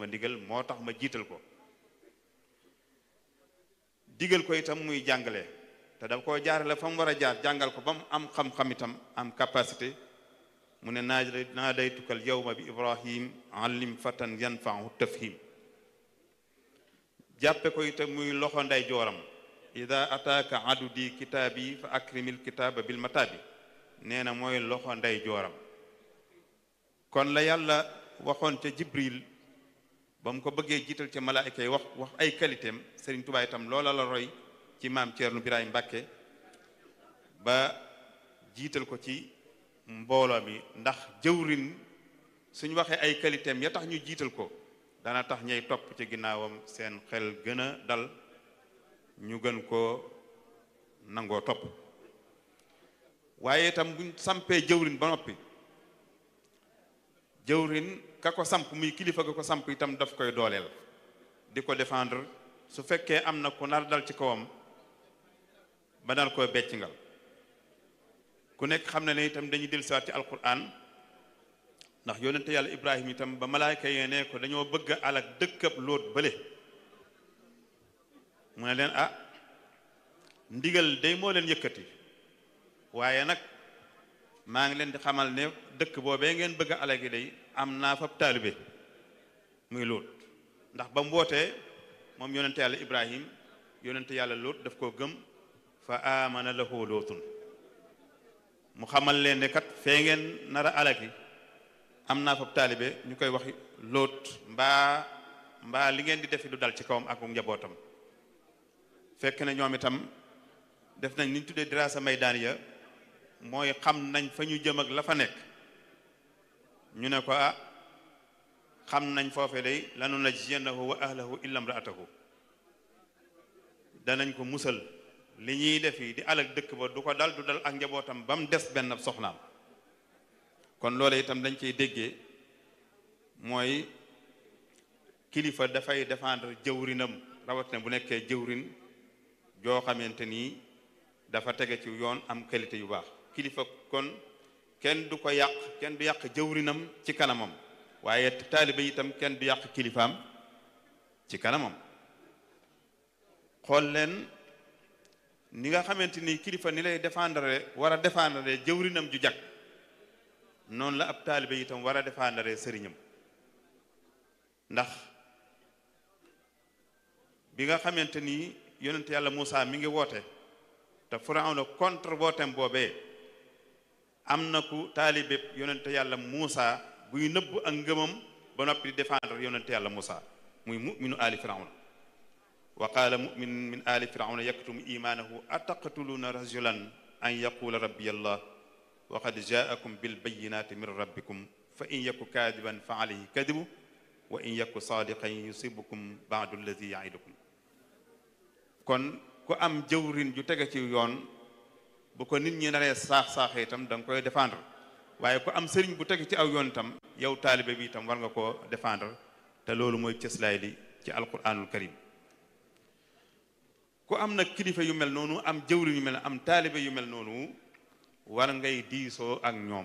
ndigal moo tax ma jiital ko digal ko itam muy jàngale te daf koo jaarale fa mu war a jaar jàngal ko ba mu am xam-xam itam am capacité mu ne naadaytukal yawma bi ibrahim allim fatan yanfa'u tafhim jàppe ko itam muy loxo nday jooram ida ataaka adudi kitaabi fa akrimil kitaaba bil mataabi nee na mooy loxo nday jooram kon la yàlla waxoon ca jibril ba mu ko bëggee jiital ca malaayika yi wax ay qualité am Sëriñ Tuubaa itam loola la roy ci maam Ceerno Birahim Mbàkke ba jiital ko ci mbooloo mi ndax jëwrin suñ waxee ay qualité am ya tax ñu jiital ko dana tax ñay topp ci ginnaawam seen xel gën a dal ñu gën koo nangoo topp waaye itam buñ sampee jëwrin ba noppi jëwrin ka ko samp muy kilifa ga ko samp itam daf koy dooleel di ko défendre su fekkee am na ku nar dal ci kawam ba nar koy beccingal ku nekk xam na ne itam dañuy dellusiwaat ci alquran ndax yonente yàlla ibrahim itam ba malaayka yee ne ko dañoo bëgg a alak dëkkab lóot bële mu ne leen ndigal day moo leen yëkkati waaye nag maa ngi leen di xamal ne dëkk boobee ngeen bëgg a alagi day am naa fab taalibe muy lóot ndax ba mu wootee moom yonente yàlla ibrahim yonente yàlla lóot daf koo gëm fa amana lahu lootun mu xamal leen ne kat fee ngeen nar a alagi am naa fab taalibe ñu koy wax lóot mbaa li ngeen di defi du dal ci kawam ak njabootam fekk na ñoom itam def nañ ni ñu tuddee dirasa maydaaniya mooy xam nañ fa ñu jëm ak la fa nekk ñu ne ko xam nañ foofe day lanu najziyannahu wa ahlahu illa imra'atahu danañ ko musal li ñuy def yi di alak dëkk ba du ko dal du dal ak njabootam ba mu des benn soxnaam kon loolu itam dañ ciy déggee mooy kilifa dafay défendre jëwrinam rawatina bu nekkee jëwrin joo xamante ni dafa tege ci yoon am qualité yu baax kilifa kon kenn du ko yàq kenn du yàq jëwrinam ci kanamam waaye taalibe itam kenn du yàq kilifaam ci kanamam xool leen ni nga xamante ni kilifa ni lay défendre war a défendre jëwrinam ju jag noonu la ab taalibe itam war a défendre sëriñam ndax bi nga xamante ni yonent yàlla Moussa mi ngi woote te Firawna contre wooteem boobee am na ku taalibe yonent yàlla Moussa buy nëbb ak ngëmam ba noppi di défendre yonent yàlla Moussa muy mu'minu ali Firawna wa qaala mu'min min ali Firawna yaktumu imaanahu ataqtuluuna rajulan an yaqula rabbiya allah wa qad jaakum bil bayyinaati min rabbikum fa in yaku kaadiban fa alayhi kadibu wa in yaku saadiqan yusibukum ba'du allazi ya'idukum kon ku am jëwrin ju tege ci yoon bu ko nit ñi naree saax-saaxee itam da nga koy défendre waaye ku am sëriñ bu tege ci aw yoon itam yow taalibe bi itam war nga koo défendre te loolu mooy cëslaay li ci alquranul karim ku am nag kilifa yu mel noonu am jëwrin yu mel ne am taalibe yu mel noonu war ngay diisoo ak ñoom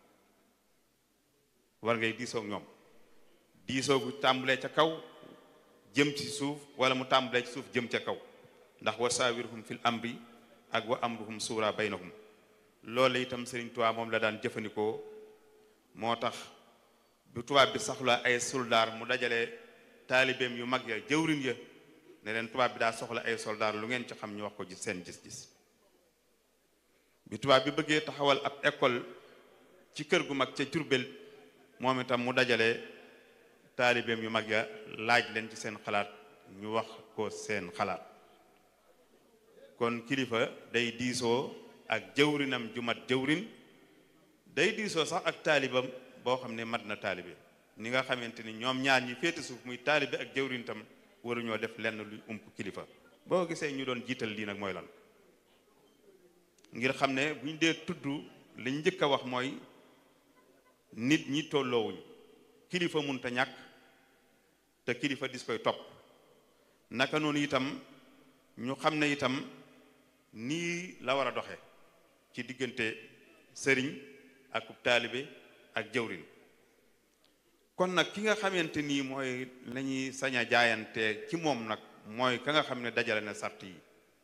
diisoo gu tàmbalee ca kaw jëm ci suuf wala mu tàmbalee ci suuf jëm ca kaw ndax wa saawirhum fil amri ak wa amruhum suura baynahum loolu itam Sëriñ Tuubaa moom la daan jëfandikoo moo tax bu tubaab bi soxla ay soldaar mu dajale taalibeem yu mag ya jëwrin ya ne leen tubaab bi daa soxla ay soldaar lu ngeen ci xam ñu wax ko ci seen gis-gis bi tubaab bi bëggee taxawal ab école ci kër gu mag ca Jurbel moom itam mu dajale taalibeem yu mag ya laaj leen ci seen xalaat ñu wax ko seen xalaat kon kilifa day diisoo ak jëwrinam ju mat jëwrin day diisoo sax ak taalibam boo xam ne mat na taalibe ni nga xamante ni ñoom ñaar ñi féete suuf muy taalibe ak jëwrin tam waruñoo def lenn luy ump kilifa boo gisee ñu doon jiital lii nag mooy lan ngir xam ne buñ dee tudd liñ njëkk a wax mooy nit ñi tolloowuñ kilifa munta ñàkk te kilifa dis koy topp naka noonu itam ñu xam ne itam nii la war a doxe ci diggante sëriñ ak taalibe ak jëwrin kon nag ki nga xamante nii mooy lañuy sañ a jaayante ci moom nag mooy ka nga xam ne dajale na sart yi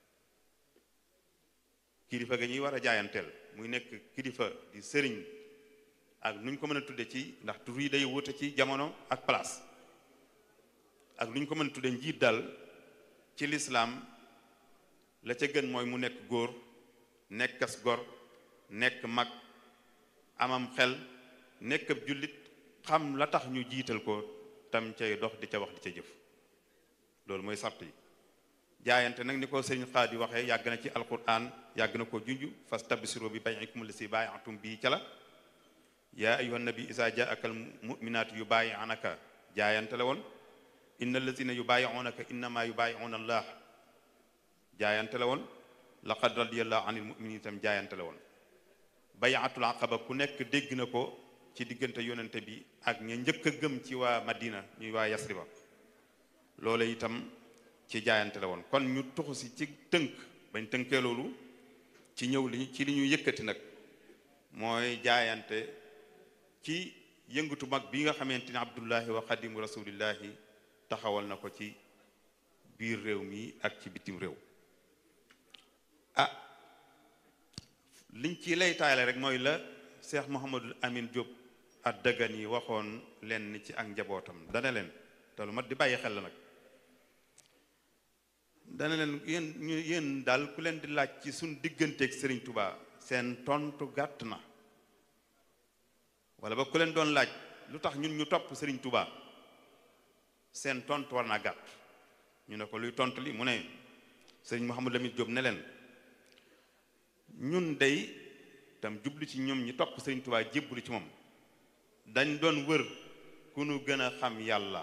kilifa ga ñuy war a jaayanteel muy nekk kilifa di sëriñ ak nuñ ko mën a tudde ci ndax tur yi day wute ci jamono ak place ak nuñ ko mën a tudde njiit dal ci lislaam la ca gën mooy mu nekk góor nekkas gor nekk mag amam xel nekk ab jullit xam la tax ñu jiital ko tam cay dox di ca wax di ca jëf loolu mooy sart yi jaayante nag ni ko sëriñ Xaadi waxee yàgg na ci alquran yàgg na ko junj fastabsiru bi bay'ikum allati baaya'tum bii ca la yaa ayyuhan nabi izaa jaa'aka al mu'minaatu yubaayi'unaka jaayante la woon inna allazina yubaayi'unaka innama yubaayi'una allah jaayante la woon laqad radiyallahu anil mu'minin tam jaayante la woon bay'atul aqaba ku nekk dégg na ko ci diggante yonente bi ak ña njëkk a gëm ci waa Madina ñuy waa Yasriba loolu itam ci jaayante la woon kon ñu tuxu si ci tënk bañ tënkee loolu ci ñëw li ñu yëkkati nag mooy jaayante ci yëngatu mag bi nga xamante ni Abdullahi wa Xadimu Rasulillahi taxawal na ko ci biir réew mi ak ci bitim réew liñ ci lay taale rek mooy la Cheikh Mouhamadul Amin Diop ad-Dagani waxoon leen ci ak njabootam dana leen te lu mat di bàyyi xel la nag dana leen yéen daal ku leen di laaj ci suñ digganteeg Serigne Touba seen tontu gàtt na wala ba ku leen doon laaj lu tax ñun ñu topp Serigne Touba seen tontu war naa gàtt ñu ne ko luy tontu li mu ne Serigne Mouhamadou Lamine Diop ne leen ñun day tam jublu ci ñoom ñi topp Serigne Touba jébbalu ci moom dañ doon wër ku nu gën a xam yàlla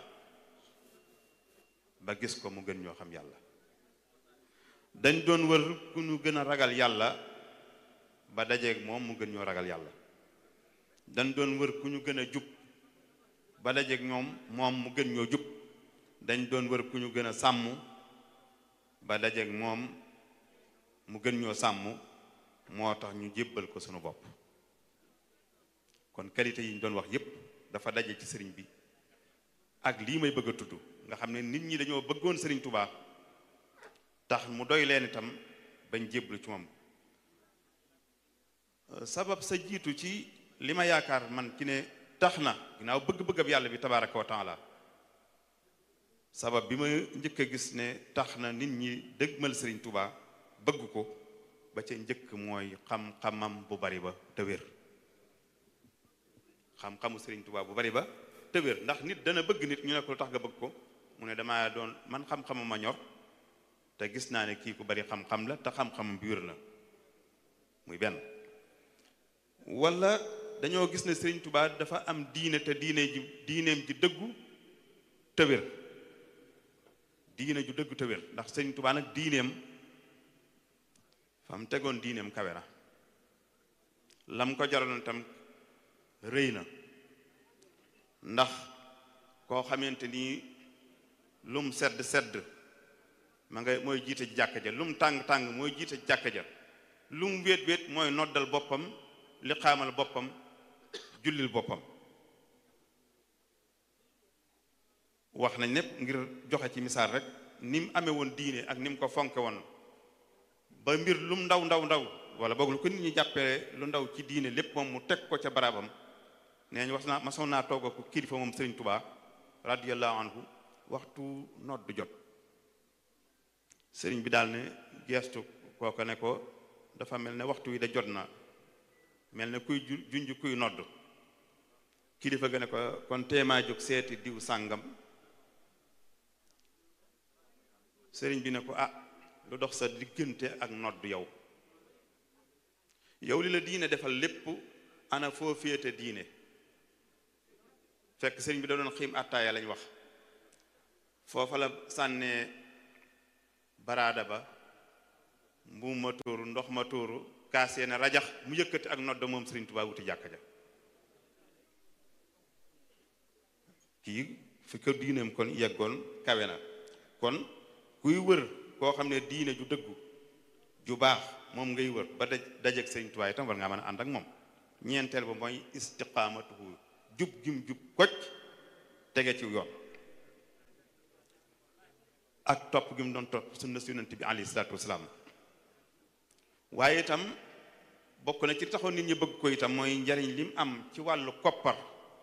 ba gis ko mu gën ñoo xam yàlla dañ doon wër ku nu gën a ragal yàlla ba dajeeg moom mu gën ñoo ragal yàlla dañ doon wër ku ñu gën a jub ba dajeeg moom mu gën ñoo jub dañ doon wër ku ñu gën a sàmm ba dajeeg moom mu gën ñoo sàmm moo tax ñu jébbal ko sunu bopp kon qualité yi ñu doon wax yépp dafa daje ci sëriñ bi ak lii may bëgg a tudd nga xam ne nit ñi dañoo bëggoon sëriñ Touba tax mu doy leen itam bañ jébbalu ci moom sabab sa jiitu ci li ma yaakaar man ci ne tax na ginnaaw bëgg-bëggab yàlla bi tabaaraka wa taala sabab bi ma njëkk a gis ne tax na nit ñi dëgmal sëriñ Touba bëgg ko ba ca njëkk mooy xam-xamam bu bari ba te wér xam-xamu Sëriñ Tuubaa bu bari ba te wér ndax nit dana bëgg nit ñu ne ko lu tax nga bëgg ko mu ne damaa doon man xam-xamam ma ñor te gis naa ne kii ku bari xam-xam la te xam-xamam bi wér na muy benn wala dañoo gis ne Sëriñ Tuubaa dafa am diine te diineem ji dëggu te wér diine ju dëggu te wér ndax Sëriñ Tuubaa nag diineem fam tegoon diineem kawe na lam ko jaraloon tam rëy na ndax koo xamante ni lum sedd ma nga mooy jiite ci jàkka ja lum tàng mooy jiite ci jàkka ja lum wéet mooy noddal boppam li xaamal boppam jullil boppam wax nañ népp ngir joxe ci misaal rek ni mu amee woon diine ak ni mu ko fonke woon ba mbir lum ndaw wala boog lu ko nit ñi jàppee lu ndaw ci diine lépp moom mu teg ko ca barabam nee ñu masoon naa toog ak kilifa moom Serigne Touba radiyallahu anhu waxtu nodd jot Serigne bi daal ne geestu kooka ne ko dafa mel ne waxtu wi da jot na mel ne kuy junj kuy nodd kilifa ga ne ko kon teemaa jóg seeti diw sàngam Serigne bi ne ko lu dox sa diggante ak nodd yow li la diine defal lépp ana foo féete diine fekk sëriñ bi da doon xiim attaaya lañ wax foofa la sànnee baraada ba mbuum ma tuuru ndox ma tuuru kaasee na rajax mu yëkkati ak nodd moom Sëriñ Tuubaa wuti jàkka ja kii fi ko diineem kon yeggoon kawe na kon kuy wër koo xam ne diine ju dëggu ju baax moom ngay wër ba dajeeg Sëriñ Tuubaa itam war ngaa mën a ànd ak moom ñeenteel ba mooy istiqaamatuhu jub gim jub kocc tege ci yoon ak topp gi mu doon topp sunna si yonent bi alayhi salaatu wasalaam waaye itam bokk na ci taxoon nit ñi bëgg ko itam mooy njariñ lim am ci wàllu koppar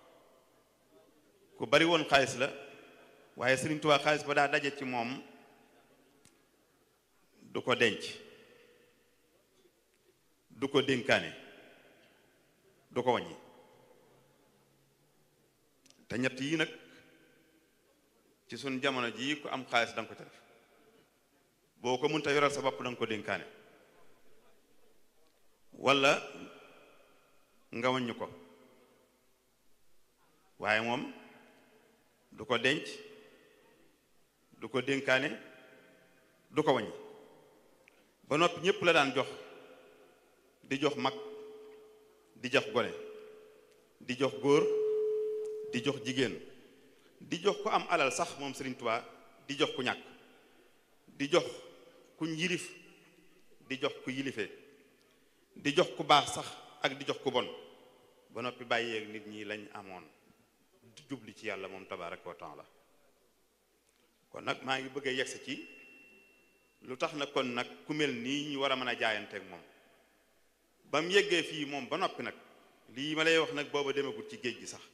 ku bari woon xaalis la waaye Sëriñ Tuubaa xaalis ba daa daje ci moom du ko denc du ko dénkaane du ko wàññi te ñett yi nag ci sun jamono jii ku am xaalis danga ko ca def boo ko mënta yoral sa bopp danga ko dénkaane walla nga wàññi ko waaye moom du ko denc du ko dénkaane du ko wàññi ba noppi ñépp la daan jox di jox mag di jox gone di jox góor di jox jigéen di jox ku am alal sax moom Sëriñ Tuubaa di jox ku ñàkk di jox ku yilif di jox ku yilife di jox ku baax sax ak di jox ku bon ba noppi bàyyeeg nit ñi lañ amoon jubli ci yàlla moom tabaaraka wa taala kon nag maa ngi bëgg a yegsi ci lu tax na kon nag ku mel nii ñu war a mën a jaayanteeg moom ba mu yeggee fii moom ba noppi nag lii ma lay wax nag booba demagul ci géej gi sax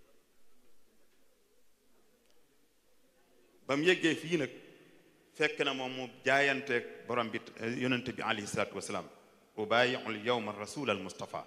ba mu yeggee fii nag fekk na moom mu jaayanteeg borom bi yonent bi alayhi salaatu wasalaam ubaayi'ul yawma rasul al mustafa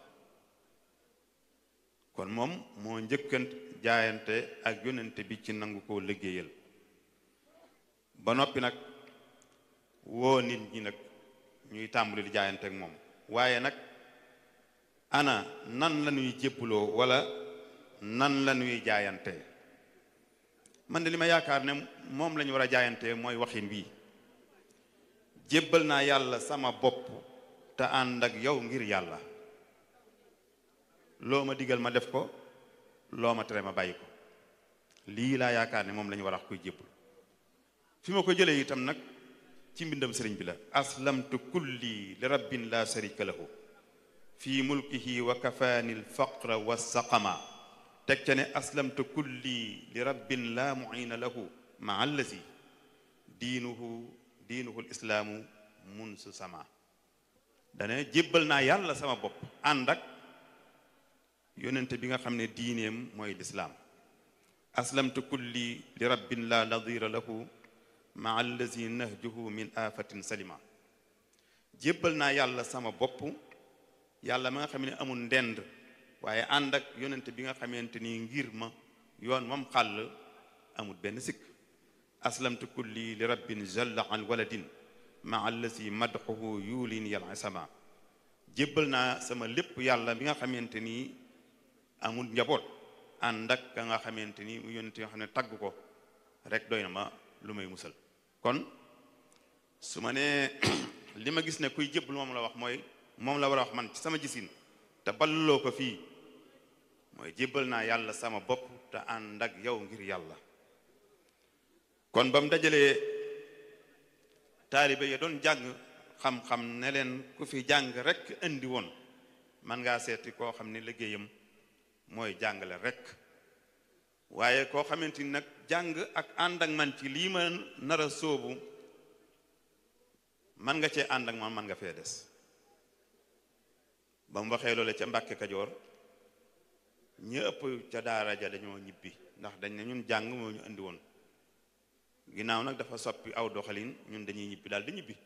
kon moom moo njëkkant jaayante ak yonent bi ci nangu koo liggéeyal ba noppi nag woo nit ñi nag ñuy tàmbali di jaayante ak moom waaye nag ana nan la ñuy jébbuloo wala nan la ñuy jaayante man de li ma yaakaar ne moom la ñu war a jaayante mooy waxin bii jébbal naa yàlla sama bopp te ànd ak yow ngir yàlla loo ma digal ma def ko loo ma tere ma bàyyi ko lii laa yaakaar ne moom la ñu war a koy jébbal fi ma ko jëlee itam nag ci mbindam sëriñ bi la aslamtu kulli li rabbin la sharika lahu fi mulkihi wa kafaani alfaqra wassaqama teg ca ne aslamtu kulli li rabbin la muina lahu maa allazi diinuhu lislaamu munsu sama dane jébbal naa yàlla sama bopp ànd ak yonente bi nga xam ne diineem mooy lislaam aslamtu kulli li rabbin la nadira lahu maa allazi nahjuhu min afatin salima jébbal naa yàlla sama bopp yàlla ma nga xam ne amul ndend waaye ànd ak yonent bi nga xamante ni ngir ma yoon moom xàll amul benn sikk aslamtu kulli li rabbin jalla an waladin maa allazi madxuhu yuulin yal isama jébbal naa sama lépp yàlla bi nga xamante ni amul njaboot ànd ak ka nga xamante ni mu yonent yoo xam ne tagg ko rek doy na ma lu may musal kon su ma nee li ma gis ne kuy jébbal moom la wax mooy moom la war a wax man ci sama gisin te balloo ko fii mooy jébbal naa yàlla sama bopp te ànd ak yow ngir yàlla kon ba mu dajalee taalibe ya doon jàng xam-xam ne leen ku fi jàng rek indi woon man ngaa seeti koo xam ne liggéeyam mooy jàngale rek waaye koo xamante ni nag jàng ak ànd ak man ci lii ma nar a sóobu man nga cee ànd ak man nga fee des ba mu waxee loole ca Mbàkke Kajoor ñi ëpp ca daara ja dañoo ñibbi ndax dañ ne ñun jàng moo ñu indi woon ginnaaw nag dafa soppi aw doxalin ñun dañuy ñibbi daal di ñibbi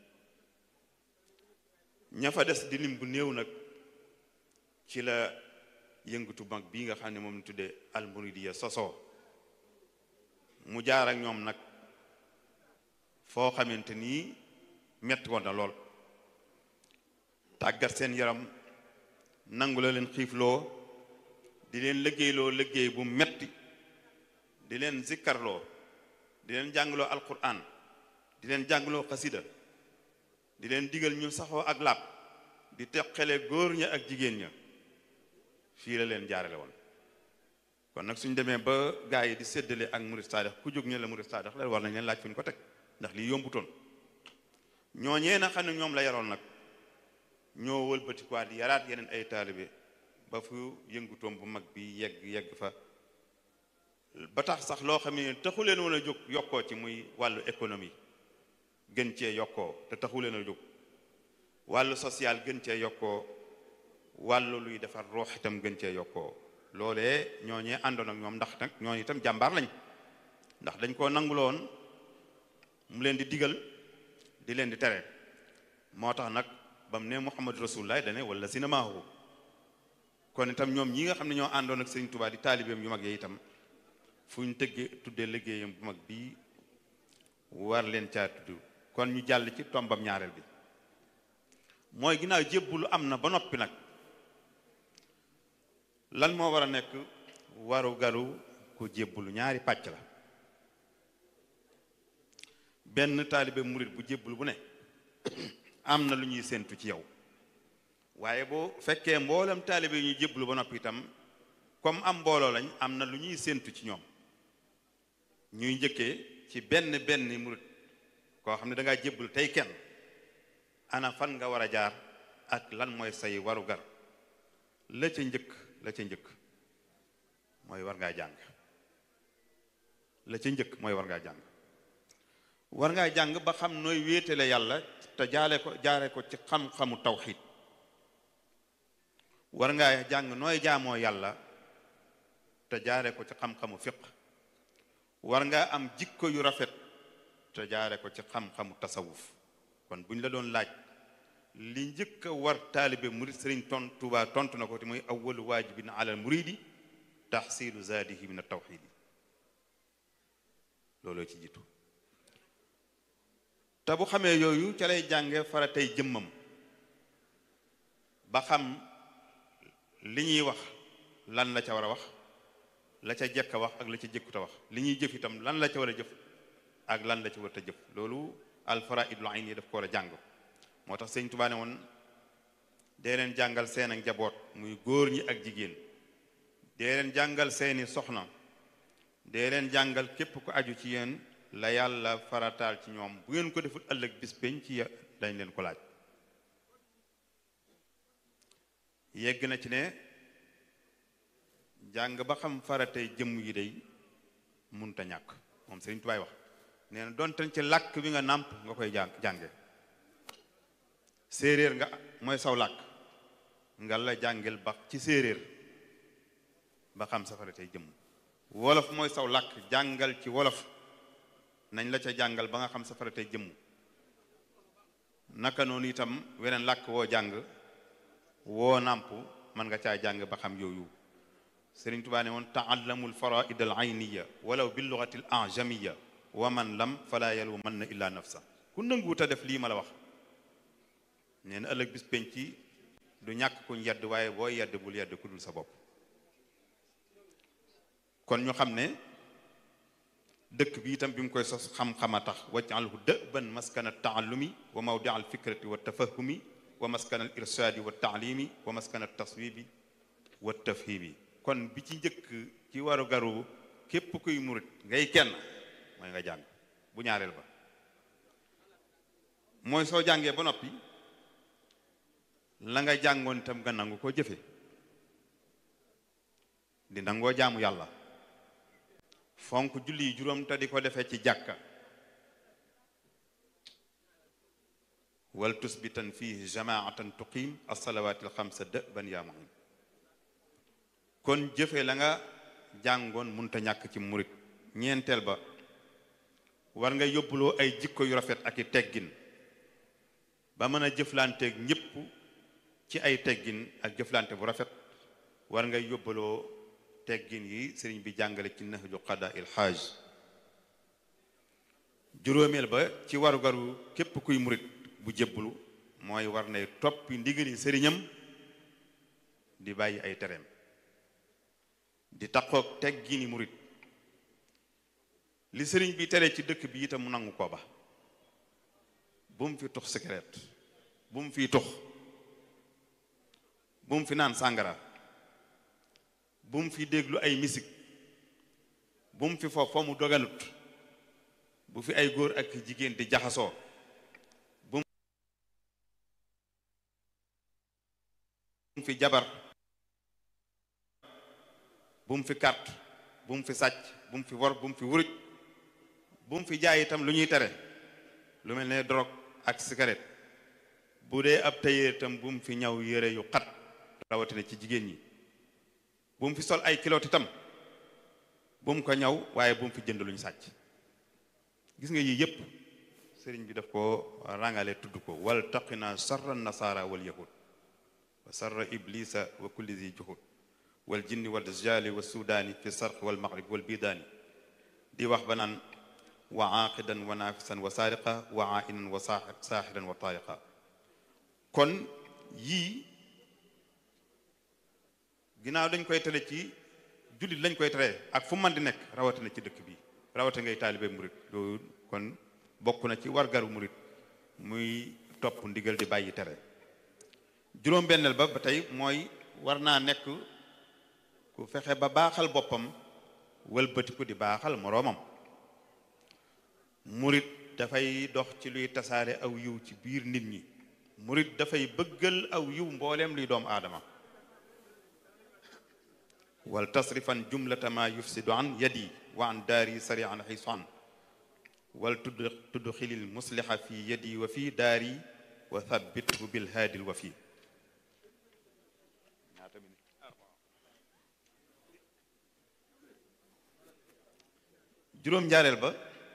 ña fa des di lim bu néew nag ci la yëngatu mag bii nga xam ne moom tuddee almuridiya sosoo mu jaar ak ñoom nag foo xamante nii metti woon na lool tàggat seen yaram nangu la leen xiifloo di leen liggéeyloo liggéey bu metti di leen zikkarloo di leen jàngloo alquran di leen jàngloo xasida di leen digal ñu saxoo ak laab di teqale góor ña ak jigéen ña fii la leen jaarale woon kon nag suñ demee ba gaa yi di séddale ak murid saadix ku jóg ñu la murid saadix la war nañ leen laaj fu ñu ko teg ndax lii yombutoon ñooñee na xam ne ñoom la yaroon nag ñoo wëlbatikuwaat di yaraat yeneen ay taalibe ba fu yëngutoom bu mag bi yegg fa ba tax sax loo xam ne taxu leen woon a jóg yokkoo ci muy wàllu économie gën cee yokkoo te taxu leen a jóg wàllu social gën cee yokkoo wàllu luy defar ruux itam gën cee yokkoo loolee ñooñee àndoon ak ñoom ndax nag ñooñu itam jàmbaar lañ ndax dañ koo nanguloon mu leen di digal di leen di tere moo tax nag ba mu ne Muhammadu Rasulullah dane wala sinamaahu kon itam ñoom ñi nga xam ne ñoo àndoon ak Sëriñ Tuubaa di taalibeem yu mag yi itam fu ñu tëggee tuddee liggéeyam bu mag bii war leen caa tudd kon ñu jàll ci tombam ñaareel bi mooy ginnaaw jébbulu am na ba noppi nag lan moo war a nekk waru garu ku jébbulu ñaari pàcc la benn taalibe murit bu jébbulu bu ne am na lu ñuy séentu ci yow waaye boo fekkee mboolem taalibe yi ñuy jébbulu ba noppi itam comme am mbooloo lañ am na lu ñuy séentu ci ñoom ñuy njëkkee ci benn murit koo xam ne da ngaa jébbulu tey kenn ana fan nga war a jaar ak lan mooy say waru gar la ca njëkk mooy war ngaa jàng la ca njëkk mooy war ngaa jàng war ngaa jàng ba xam nooy wéetale yàlla te jaare ko ci xam-xamu tawxiid war ngaa jàng nooy jaamoo yàlla te jaare ko ci xam-xamu fiq war ngaa am jikko yu rafet te jaare ko ci xam-xamu tasawuf kon buñ la doon laaj li njëkk a war taalibe murid Sëriñ Tuubaa tontu na ko te mooy awwalu waajibin alal muridi tahsilu zaadihi min at-tawxiidi looloo ci jiitu te bu xamee yooyu ca lay jànge faratay jëmmam ba xam li ñuy wax lan la ca war a wax la ca jekk a wax ak la ca jëkkut a wax li ñuy jëf itam lan la ca war a jëf ak lan la ca war a jëf loolu alfaraidul ayni daf ko war a jàng moo tax Sëñ Tuubaa ne woon dee leen jàngal seen ak njaboot muy góor ñi ak jigéen dee leen jàngal seeni soxna dee leen jàngal képp ku aju ci yéen la yàlla farataal ci ñoom bu ngeen ko deful ëllëg bis peñ ci dañ leen ko laaj yegg na ci ne jàng ba xam faratay jëmm yi day munta ñàkk moom Sëriñ Tuubaa wax nee na donte ci làkk bi nga nàmp nga koy jànge séeréer nga mooy saw làkk nga la jàngel ba ci séeréer ba xam sa faratay jëmm wolof mooy saw làkk jàngal ci wolof nañ la ca jàngal ba nga xam sa faratay jëmm naka noonu itam weneen làkk woo jàng woo nàmp mën nga caa jàng ba xam yooyu Sëriñ Tuubaa ne woon taallamul faraid al ayniya walaw bil lughati al ajamiya wa man lam fala yalumanna illa nafsa ku nanguwut a def lii ma la wax nee na ëllëg bis penc du ñàkk kuñ yedd waaye boo yedd bul yedd ku dul sa bopp kon ñu xam ne dëkk bi itam bi mu koy sos xam-xama tax waj'alhu dëban maskana taallumi wa mawdia al fikrati wa tafahumi wa maskana al irshadi wa taalimi wa maskana al taswibi wa tafhimi kon bi ci njëkk ci waru garu képp kuy murit ngay kenn mooy nga jàng bu ñaareel ba mooy soo jàngee ba noppi la nga jàngoon itam nga nangu koo jëfe di nangoo jaamu yàlla fonk julli yi juróom te di ko defee ci jàkka wal tusbitan fihi jamaatan tuqim as-salawati al-xamsa da'ban ya mu'in kon jëfe la nga jàngoon munta ñàkk ci murit ñeenteel ba war nga yóbbuloo ay jikko yu rafet ak i teggin ba mën a jëflanteeg ñépp ci ay teggin ak jëflante bu rafet war nga yóbbaloo teggin yi sëriñ bi jàngale ci nahju qadaa il xaaj juróomeel ba ci warugaru képp kuy murit bu jébbulu mooy war nay toppi ndigali sëriñam di bàyyi ay tereem di taqoog teggini murit li sëriñ bi tere ci dëkk bi itam mu nangu ko ba bu mu fi tux cigarette bu mu fi tux bu mu fi naan sàngara bu mu fi déglu ay misik bu mu fi foofu mu doganut bu fi ay góor ak jigéen di jaxasoo bu mu fi jabar bu mu fi carte bu mu fi sàcc bu mu fi wor bu mu fi wuruj bu mu fi jaay itam lu ñuy tere lu mel ne drogue ak cigarette bu dee ab tailleur itam bu mu fi ñaw yére yu xat rawatina ci jigéen ñi bu mu fi sol ay kiloot itam bu mu ko ñaw waaye bu mu fi jënd lu ñu sàcc gis nga yii yépp sëriñ bi daf ko rangale tudd ko wal taqina sarra nasara wal yahud wa sarra iblisa wa kulli zi juhud wal jinni wal dajjali wa sudaani fi sarq wal maghrib wal bidaani di wax ba naan wa aaqidan wa naafisan wa saariqa wa aainan wa saaxiran wa taariqa kon yii ginnaaw dañ koy tere ci jullit lañ koy tere ak fu man di nekk rawatina ci dëkk bi rawata ngay taalibe murit loolu kon bokk na ci wargaru murit muy topp ndigal di bàyyi tere juróom-benneel ba tey mooy war naa nekk ku fexe ba baaxal boppam wëlbatiku di baaxal moroomam murit dafay dox ci luy tasaare aw yiw ci biir nit ñi murit dafay bëggal aw yiw mbooleem luy doomu aadama wal tasrifan jumlata ma yufsidu an yadi wa an daari sari'an hisan wal tudxilil musliha fi yadi wa fi daari wa thabbithu bil haadil wa fi juróom-ñaareel ba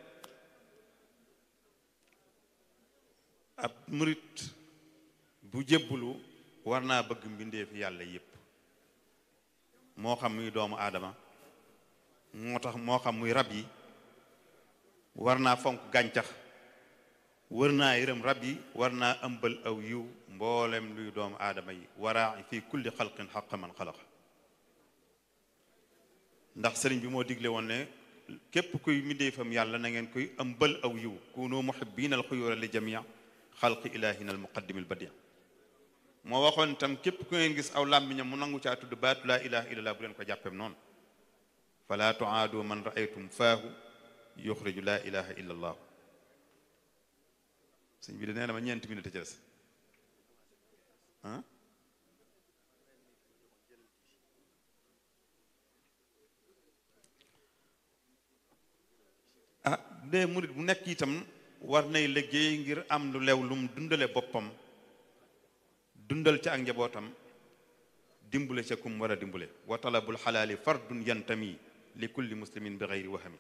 ab murit bu jébbulu war naa bëgg mbindeef yàlla yépp moo xam muy doomu aadama moo xam muy rab yi war naa fonk gàncax war naa yërëm rab yi war naa ëmbal aw yiw mboolem luy doomu aadama yi waraa fi kulli xalqin xaqa man xalaq ndax sëriñ bi moo digle woon ne képp kuy mbindeefam yàlla na ngeen koy ëmbal aw yiw kunu muhibbiina al xuyuura li jamii xalqi ilaahina al muqaddim al badi moo waxoon itam képp ku ngeen gis aw làmmiñam mu nangu caa tudd baatu laa ilaha illallah bu leen ko jàppem noonu fala tuaadu man raaytum faahu yuxriju laa ilaha illallah sëñ bi de nee na ma ñeenti minute ci des de murit bu nekk itam war nay liggéey ngir am lu lew lum dundale boppam dundal ca ak njabootam dimbule ca kum war a dimbule wa talabul xalaali fardun yantami li kulli muslimin bi xeyri wahami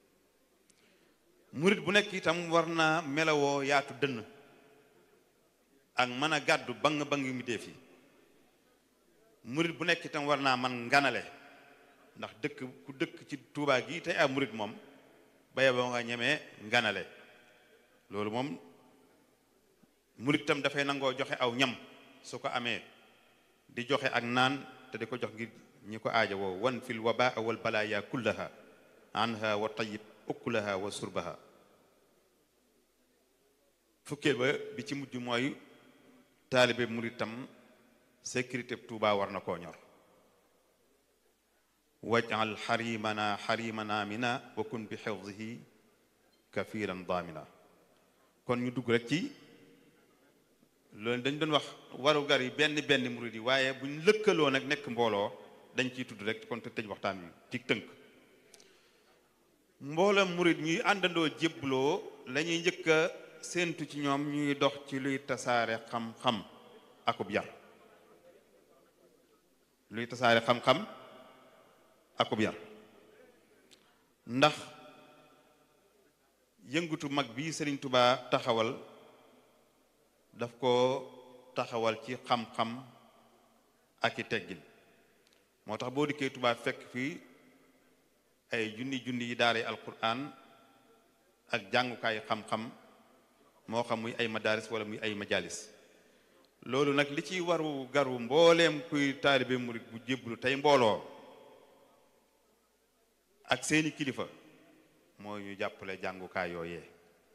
murit bu nekk itam war naa melawoo yaatu dënn ak mën a gàddu bang yu mu dee fi murit bu nekk itam war naa man nganale ndax ku dëkk ci Tuubaa gi tey ab murit moom baye boo nga ñemee nganale loolu moom murit itam dafay nangoo joxe aw ñam su ko amee di joxe ak naan te di ko jox ngir ñi ko aaja woo wan fil wabaa wal balaaya kullaha anha wa tayyib ukulaha wa surbaha fukkeel ba bi ci mujj mooy taalibe muritam sécurité Tuubaa war na koo ñor waj'al xarimana mina wa kun bi xifdihi kafiran damina kon ñu dugg rek ci loolu dañ doon wax warugar yi benn murid yi waaye buñ lëkkaloo nag nekk mbooloo dañ ciy tudd rek kon te tëj waxtaan wi ci tënk mbooloo murid ñuy àndandoo jébbaloo la ñuy njëkk a séentu ci ñoom ñuy dox ci luy tasaare xam-xam akub yar luy tasaare xam-xam akub yar ndax yëngutu mag bi Sëriñ Tuubaa taxawal daf ko taxawal ci xam-xam ak i teggin moo tax boo dikkee Tuubaa fekk fii ay junni yi daare alquran ak jàngukaay xam-xam moo xam muy ay madaris wala muy ay majalis loolu nag li ciy waru garu mbooleem kuy taalibe murit bu jébbalu tey mbooloo ak seeni kilifa mooy ñu jàppale jàngukaay yooyee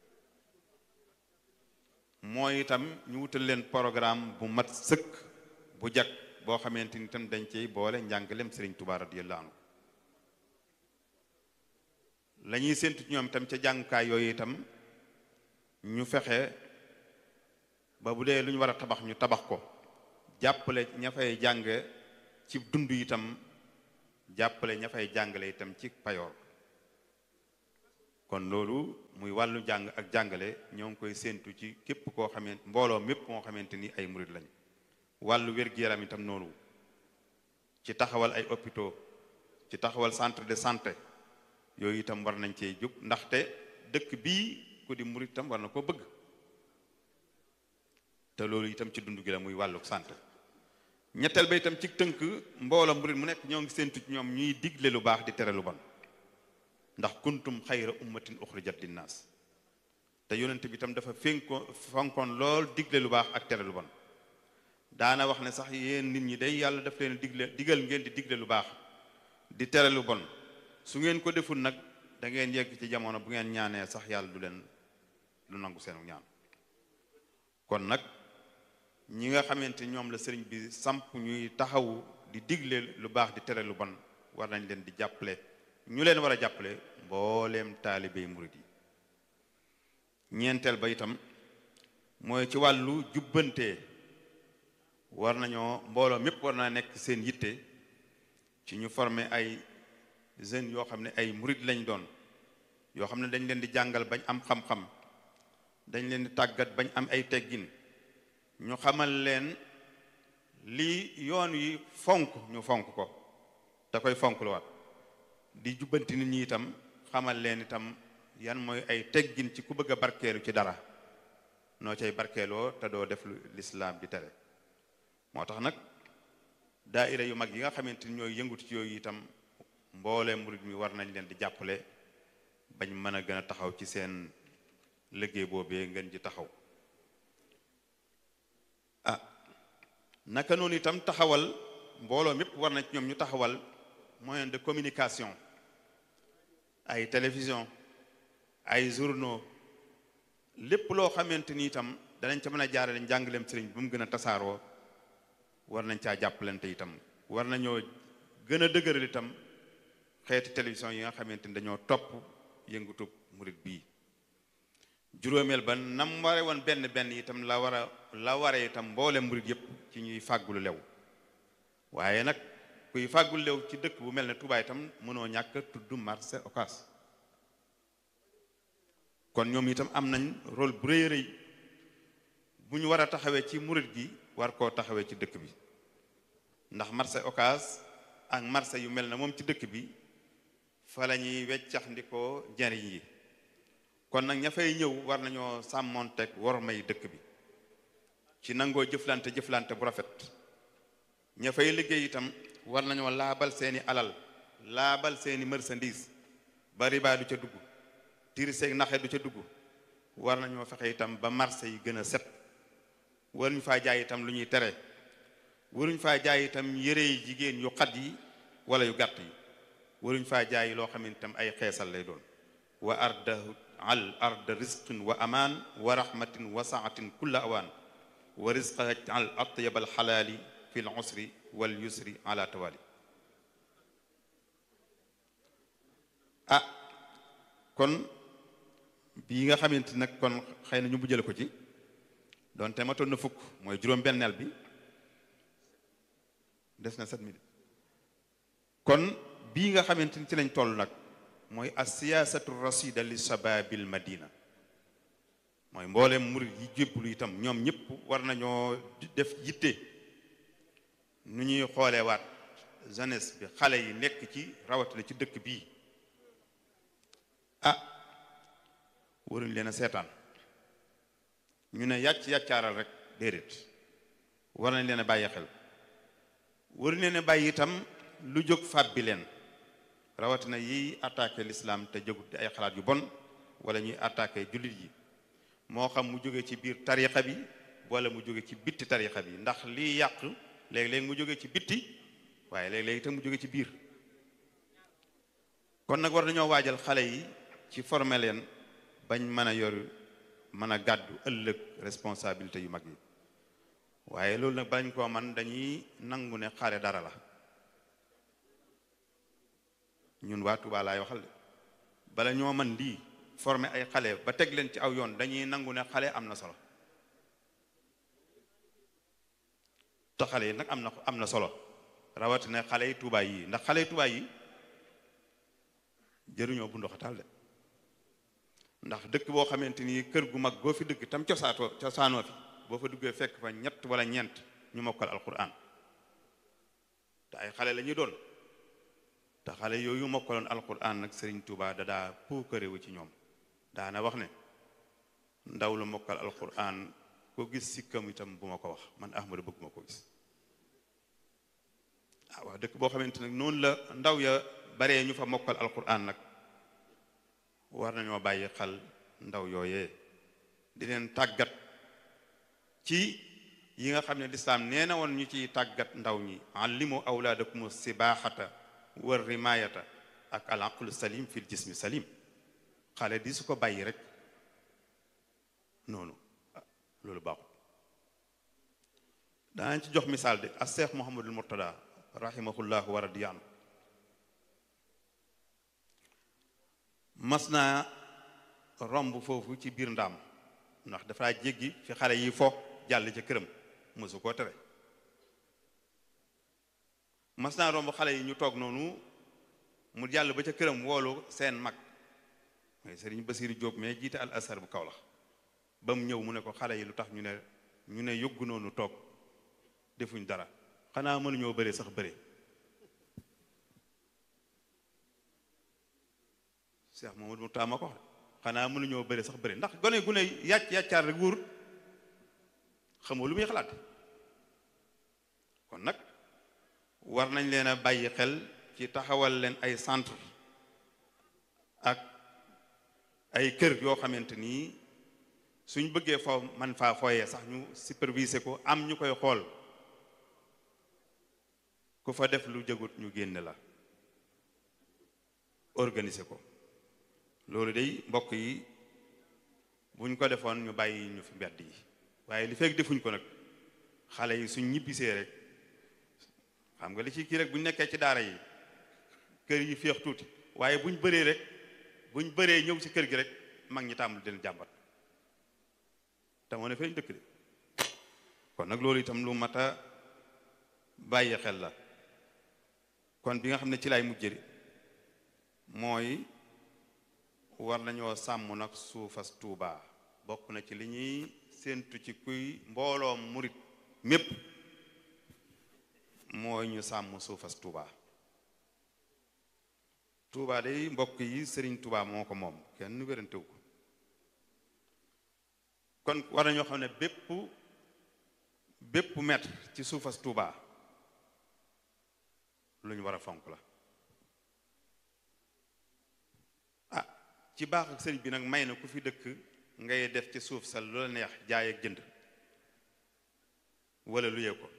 mooy itam ñu wutal leen programme bu mat sëkk bu jag boo xamante ni itam dañ cey boole njàngalem Sëriñ Tuubaa radiyallahu anhu la ñuy séentu ñoom itam ca jàngukaay yooyu itam ñu fexe ba bu dee lu ñu war a tabax ñu tabax ko jàppale ña fay jàng ci dund itam jàppale ña fay jàngale itam ci payoor kon loolu muy wàllu jàng ak jàngale ñoo ngi koy séentu ci képp koo xamante mbooloo mépp moo xamante ni ay murid lañ wàllu wér-gu-yaram itam noonu ci taxawal ay hôpitaux ci taxawal centre de santé yooyu itam war nañ cee jóg ndaxte dëkk bii ku di murid itam war na koo bëgg te loolu itam ci dund gi la muy wàllu santé ñetteel ba itam ci tënk mbooloo murid mu nekk ñoo ngi séentu ci ñoom ñuy digle lu baax di tere lu bon ndax kuntum xayra ummatin uxrijat linnaas te yonent bi itam dafa fonkoon lool digle lu baax ak tere lu bon daana wax ne sax yéen nit ñi day yàlla daf leen digal ngeen di digle lu baax di tere lu bon su ngeen ko deful nag da ngeen yegg ci jamono bu ngeen ñaanee sax yàlla du leen lu nangu seenu ñaan kon nag ñi nga xamante ñoom la sëriñ bi samp ñuy taxawu di digle lu baax di tere lu bon war nañ leen di jàppale ñu leen war a jàppale mbooleem taalibey murid yi ñeenteel ba itam mooy ci wàllu jubbante war nañoo mbooloo mépp war naa nekk seen yitte ci ñu former ay jeunes yoo xam ne ay murid lañ doon yoo xam ne dañ leen di jàngal bañ am xam-xam dañ leen di tàggat bañ am ay teggin ñu xamal leen lii yoon yi fonk ñu fonk ko da koy fonk lu waat di jubbanti nit ñi itam xamal leen itam yan mooy ay teggin ci ku bëgg a barkeelu ci dara noo cay barkeeloo te doo def lu lislaam di tere moo tax nag daaira yu mag yi nga xamante ni ñooy yëngutu ci yooyu itam mboolee murid mi war nañ leen di jàppale bañ mën a gën a taxaw ci seen liggéey boobee ngeen ji taxaw naka noonu itam taxawal mbooloo mépp war na ci ñoom ñu taxawal moyen de communication ay télévision ay journaux lépp loo xamante ni itam danañ ca mën a jaarale njàngaleem sëriñ bu mu gën a tasaaroo war nañ caa jàppalante itam war nañoo gën a dëgëral itam xeeti télévision yi nga xamante ni dañoo topp yëngutub murid bii juróomeel ba nam ware woon benn itam la ware itam mboole murid yëpp ci ñuy fàggulu lew waaye nag kuy fàggul lew ci dëkk bu mel ne Touba itam mënoo ñàkk tudd marché Ocass kon ñoom itam am nañ rôle bu rëy rëy bu ñu war a taxawee ci murid gi war koo taxawee ci dëkk bi ndax marché Ocass ak marché yu mel na moom ci dëkk bi fa la ñuy weccax ndikoo njariñ yi kon nag ña fay ñëw war nañoo sàmmoonteeg war may dëkk bi ci nangoo jëflante bu rafet ña fay liggéey itam war nañoo laabal seeni alal laabal seeni marchandise ba riba du ca dugg tiir seeg naxe du ca dugg war nañoo fexe itam ba marché yi gën a set waruñu faa jaay itam lu ñuy tere waruñu faa jaay itam yére yi jigéen yu xat yi wala yu gàtt yi waruñu faa jaay loo xam ne itam ay xeesal lay doon wa ardahu al arda rizqin wa amaan wa rahmatin wa saatin kulla awaan wa rizqa al atyab al xalaali fi l usri wal yusri ala tawali kon bii nga xamante nag kon xëy na ñu mujjale ko ci doonte ma toon na fukk mooy juróom-benneel bi des na 7 minutes kon bii nga xamante ni ci lañ toll nag mooy as-siyaasatu rasida li shababil madina mooy mbooleem murid yi jébbalu itam ñoom ñëpp war nañoo def yitte nu ñuy xoolee waat jeunesse bi xale yi nekk ci rawatina ci dëkk bii waruñ leen a seetaan ñu ne yàccaaral rek déedéet war nañ leen a bàyyi xel waruñ leen a bàyyi itam lu jóg fàbbi leen rawatina yiy attaqué l'islam te jógut di ay xalaat yu bon wala ñuy attaqué jullit yi moo xam mu jóge ci biir tarixa bi wala mu jóge ci bitti tarixa bi ndax lii yàq léeg-léeg mu jóge ci bitti waaye léeg-léeg itam mu jóge ci biir kon nag war nañoo waajal xale yi ci former leen bañ mën a yor mën a gàddu ëllëg responsabilité yu mag yi waaye loolu nag bañ koo man dañuy nangu ne xare dara la ñun waa Touba laay waxal de bala ñoo man lii former ay xale ba teg leen ci aw yoon dañuy nangu ne xale am na solo te xale yi nag am na solo rawatina xale yi Touba yi ndax xale yi Touba yi jëruñoo bu ndoxatal de ndax dëkk boo xamante ni kër gu mag boo fi dëkk tam cosaanoo fi boo fa duggee fekk fa ñett wala ñeent ñu mokkal alquran te ay xale la ñuy doon te xale yooyu mokkaloon alquran nag Serigne Touba dadaa puukarewu ci ñoom daana wax ne ndaw lu mokkal alquran ko gis sikkam itam bu ma ko wax man Ahmadu bëgg ma ko gis waaw dëkk boo xamante nag noonu la ndaw ya baree ñu fa mokkal alquran nag war nañoo bàyyi xel ndaw yooyee di leen tàggat ci yi nga xam ne lislaam nee na woon ñu ciy tàggat ndaw ñi allimu awlaadakum sibaaxata war rimayata ak al aqlu salim fil jismi salim xale di su ko bàyyi rek noonu loolu baaxul danañ ci jox misaal de as Cheikh Mouhamadul Mourtada rahimahullahu wa radiya anhu mas naa romb foofu ci biir ndaam ndax dafa jéggi fi xale yi fo jàll ca këram mësu koo tere mas naa romb xale yi ñu toog noonu mu jàll ba ca këram woolu seen mag mooy Sëriñ Basiiru Jóob mais jiite al Azhar bu Kawlax ba mu ñëw mu ne ko xale yi lu tax ñu ne yóggu noonu toog defuñ dara xanaa mënuñoo bëre sax bëre Cheikh Mamadou Mouta ma ko wax xanaa mënuñoo bëre sax bëre ndax gone gu ne yàccaar rek wóor xamoo lu muy xalaat kon nag war nañ leen a bàyyi xel ci taxawal leen ay centre ak ay kër yoo xamante nii suñ bëggee foo man faa fooyee sax ñu superviser ko am ñu koy xool ku fa def lu jëgut ñu génne la organiser ko loolu day mbokk yi buñ ko defoon ñu bàyyi ñu fi mbedd yi waaye li fekk defuñ ko nag xale yi suñ ñibbisee rek xam nga li ci kii rek buñ nekkee ci daara yi kër yi féex tuuti waaye buñ bëree ñëw ci kër gi rek mag ñi tàmbali den jàmbat te moo ne feeñ dëkk de kon nag loolu itam lu mat a bàyyi xel la kon bi nga xam ne ci lay mujjëri mooy war nañoo sàmm nag suufas Tuuba bokk na ci li ñuy séentu ci kuy mbooloom murit mépp mooy ñu sàmm suufas Tuuba Tuuba day mbokk yi Sëriñ Tuuba moo ko moom kenn wérantewu ko kon war nañoo xam ne bépp mètre ci suufas Tuuba lu ñu war a fonk la ci baax ak sëriñ bi nag may na ku fi dëkk ngay def ci suuf sa lu la neex jaay ak jënd wala luye ko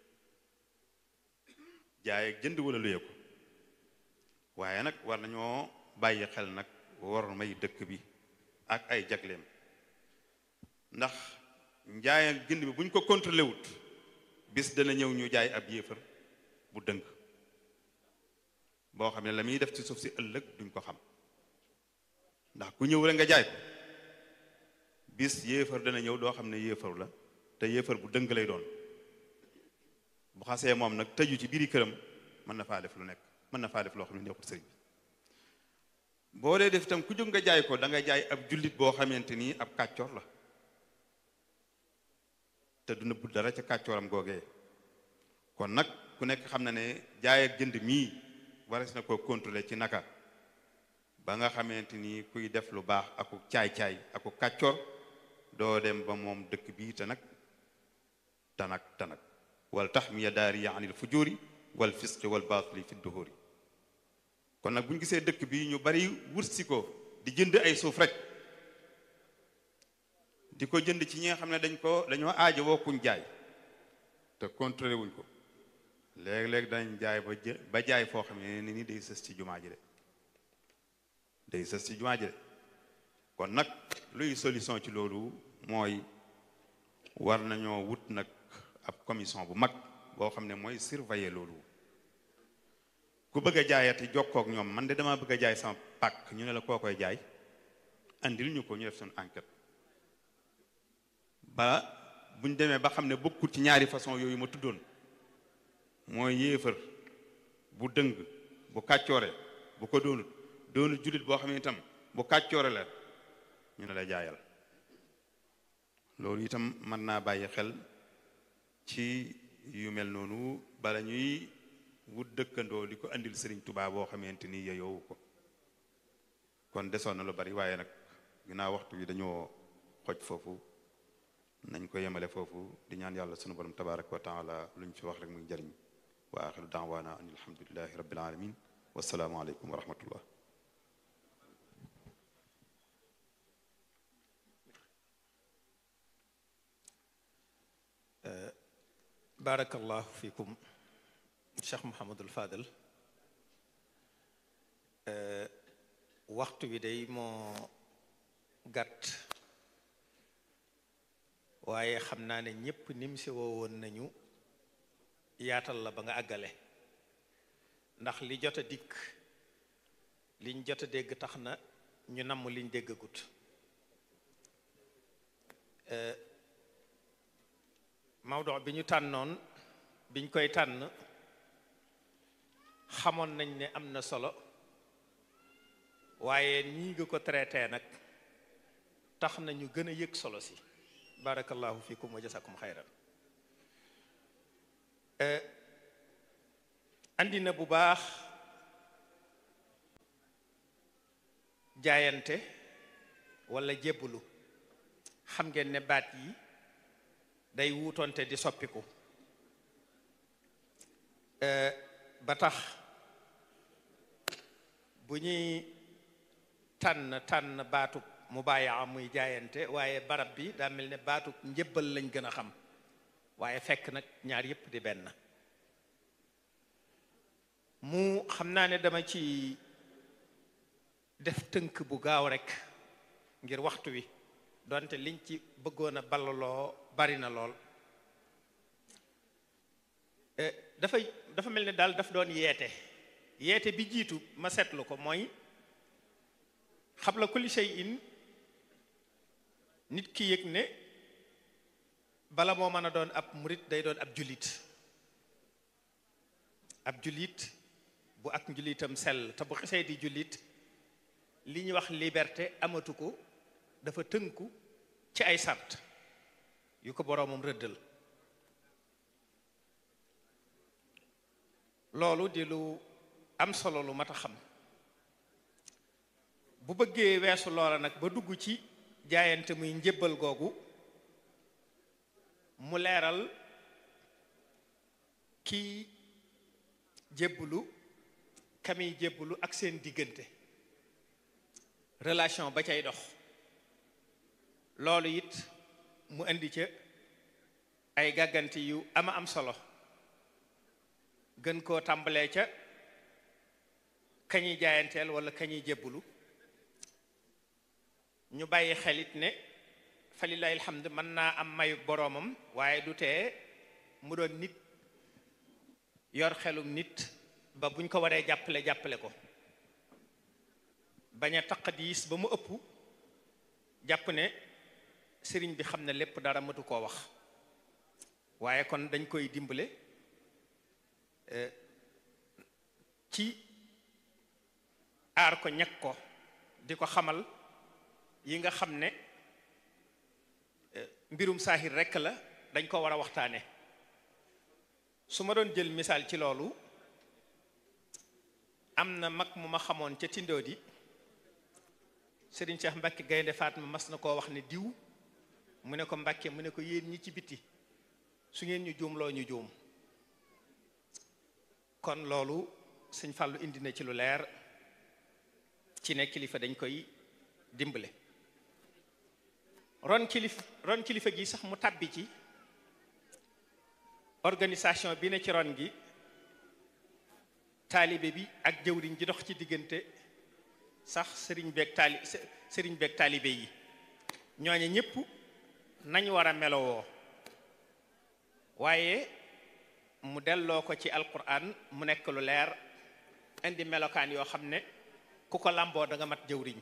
jaay ak jënd wala luye ko waaye nag war nañoo bàyyi xel nag war may dëkk bi ak ay jagleem ndax njaay ak jënd bi buñ ko contrôlé wut bis dana ñëw ñu jaay ab yéefar bu dëng boo xam ne la muy def ci suuf si ëllëg duñ ko xam ndax ku ñëw rek nga jaay ko bis yéefar dana ñëw doo xam ne yéefar la te yéefar bu dëng lay doon bu xasee moom nag tëju ci biiri këram mën na faa def lu nekk mën na faa def loo xam ne nekkul sëriñ bi boo dee def itam ku jóg nga jaay ko da nga jaay ab jullit boo xamante ni ab kàccoor la te du nëbbu dara ca kàccooram googee kon nag ku nekk xam na ne jaay ak jënd mii wares na koo contrôler ci naka ba nga xamante ni kuy def lu baax aku caay-caay aku kàccoor doo dem ba moom dëkk bii te nag wal taxmiya daari anil fujuri wal fisqi wal baatili fi duhuri kon nag bu ñu gisee dëkk bi ñu bari wursi ko di jënd ay suuf rek di ko jënd ci ñi nga xam ne dañoo aajo woo kuñ jaay te contrôlé wuñ ko léeg-léeg dañ jaay ba jaay foo xam ne ni day sës ci jumaa ji de kon nag luy solution ci loolu mooy war nañoo wut nag ab commission bu mag boo xam ne mooy surveiller loolu ku bëgg a jaayati jokkoo ak ñoom man de dama bëgg a jaay sama pàkk ñu ne la koo koy jaay andil ñu ko ñu def suñu enquête ba buñ demee ba xam ne bokkul ci ñaari façon yooyu ma tuddoon mooy yéefar bu dëng bu kàccoore bu ko doonut jullit boo xam ne itam bu kàccoore la ñu ne la jaayal loolu itam mën naa bàyyi xel ci yu mel noonu bala ñuy wut dëkkandoo di ko andil Sëriñ Tuubaa boo xamante ni yeyoowu ko kon desoon na lu bari waaye nag ginnaaw waxtu wi dañoo xoj foofu nañ ko yemale foofu di ñaan yàlla sunu borom tabaraka wa taala luñ fi wax rek muy njariñ wa axiru daawaana an alhamdulillahi rabbil alamin wassalaamu aleykum wa rahmatullah barakallahu fikum Cheikh Mouhamadul Fadal waxtu wi day moo gàtt waaye xam naa ne ñépp nim si woowoon nañu yaatal la ba nga àggale ndax li jot a dikk liñ jot a dégg tax na ñu namm liñ déggagut mawdo bi ñu tànnoon biñ koy tànn xamoon nañ ne am na solo waaye nii nga ko traité nag tax na ñu gën a yëg solo si barakallahu fikum wa jasakum xayran andi na bu baax jaayante walla jébbalu xam ngeen ne baat yi day wuutonte di soppiku ba tax bu ñuy tànn baatub mubaayaa muy jaayante waaye barab bi daa mel ne baatub njébbal lañ gën a xam waaye fekk nag ñaar yépp di benn mu xam naa ne dama ci def tënk bu gaaw rekk ngir waxtu wi donte liñ ci bëggoon a ballaloo bari na lool dafa mel ne daal daf doon yeete bi jiitu ma seetlu ko mooy xabla kulli shay'in nit ki yëg ne bala moo mën a doon ab murit day doon ab jullit bu ak njullitam sell te bu xesee di jullit li ñuy wax liberté amatu ko dafa tënku ci ay sart yu ko boroomam rëddal loolu di lu am solo lu mat a xam bu bëggee weesu loola nag ba dugg ci jaayante muy njébbal googu mu leeral kii jébbalu kamiy jébbalu ak seen diggante relation ba cay dox loolu it mu indi ca ay gàgganti yu ama am solo gën koo tàmbalee ca kañuy jaayanteel wala kañuy jébbalu ñu bàyyi xelit ne falilahi alhamd mën naa am mayu boroomam waaye du tee mu doon nit yor xelum nit ba buñ ko waree jàppale ko bañ a taqdiis ba mu ëpp jàpp ne sëriñ bi xam ne lépp dara matu koo wax waaye kon dañ koy dimbale ci aar ko ñag ko di ko xamal yi nga xam ne mbirum saahir rekk la dañ ko war a waxtaane su ma doon jël misaal ci loolu am na mag mu ma xamoon ca Tindoodi Sëriñ Cheikh Mbacke Gaynde Fatma mas na koo wax ne diw mu ne ko Mbacke mu ne ko yéen ñi ci biti su ngeen ñu juumloo ñu juum kon loolu Sëñ Fàllu indi na ci lu leer ci ne kilifa dañ koy dimbale ron kilifa gi sax mu tàbbi ci organisation bi ne ci ron gi taalibe bi ak jëwriñ ji dox ci diggante sax sëriñ beeg taalibe yi ñooñe ñépp nañ war a melowoo waaye mu delloo ko ci alquran mu nekk lu leer indi melokaan yoo xam ne ku ko làmboo da nga mat jëwriñ